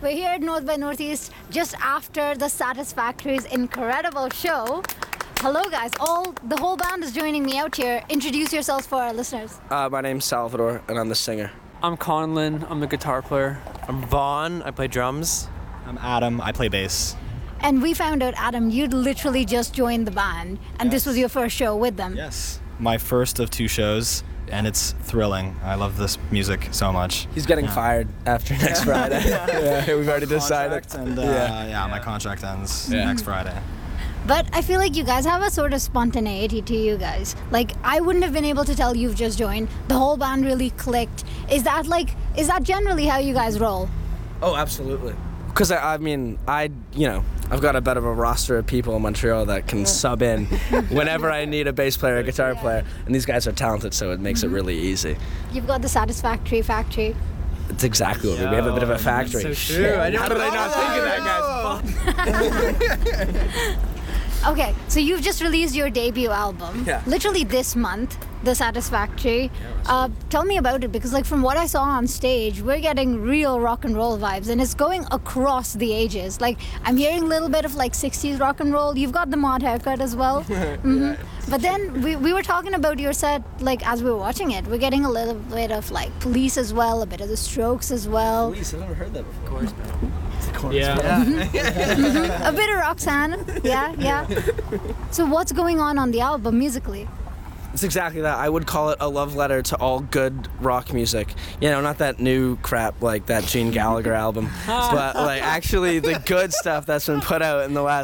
we're here at North by Northeast just after the Satisfactory's incredible show. Hello guys, the whole band is joining me out here. Introduce yourselves for our listeners. My name's Salvador, and I'm the singer. I'm Conlon, I'm the guitar player. I'm Vaughn, I play drums. I'm Adam, I play bass. And we found out, Adam, you'd literally just joined the band, and This was your first show with them. Yes. My first of 2 shows, and it's thrilling. I love this music so much. He's getting fired after next Friday. Yeah, we've already decided. And, my contract ends next Friday. But I feel like you guys have a sort of spontaneity to you guys. Like, I wouldn't have been able to tell you've just joined. The whole band really clicked. Is that generally how you guys roll? Oh, absolutely. Because I've got a bit of a roster of people in Montreal that can sub in whenever I need a bass player, a guitar player, and these guys are talented, so it makes it really easy. You've got the Satisfactory factory. It's exactly what we have a bit of a factory. So true. How did I not think of that, guys? Okay, so you've just released your debut album, literally this month, The Satisfactory. Tell me about it, because from what I saw on stage, we're getting real rock and roll vibes, and it's going across the ages. I'm hearing a little bit of 60s rock and roll. You've got the mod haircut as well. But then we were talking about your set, as we were watching it, we're getting a little bit of Police as well, a bit of the Strokes as well. Police, I've never heard that before. Yeah. A bit of Roxanne, yeah. So what's going on the album musically? It's exactly that. I would call it a love letter to all good rock music. Not that new crap like that Gene Gallagher album, but actually the good stuff that's been put out in the last